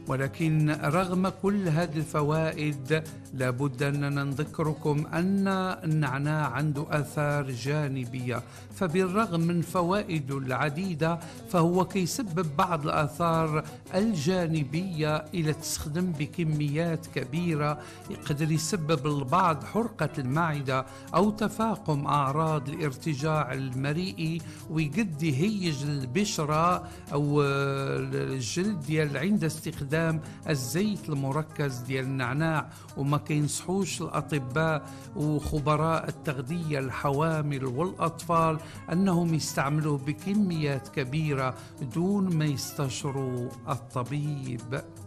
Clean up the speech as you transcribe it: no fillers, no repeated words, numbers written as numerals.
ولكن رغم كل هذه الفوائد لابد أننا نذكركم أن النعناع عنده آثار جانبية، فبالرغم من فوائده العديدة فهو كيسبب بعض الآثار الجانبية إلى تستخدم بكميات كبيرة، يقدر يسبب للبعض حرقة المعدة أو تفاقم أعراض الارتجاع المريئي، ويقد يهيج البشرة أو الجلد ديال عند استخدام الزيت المركز ديال النعناع. وما كينصحوش الأطباء وخبراء التغذية الحوامل والأطفال أنهم يستعملوه بكميات كبيرة دون ما يستشروا الطبيب.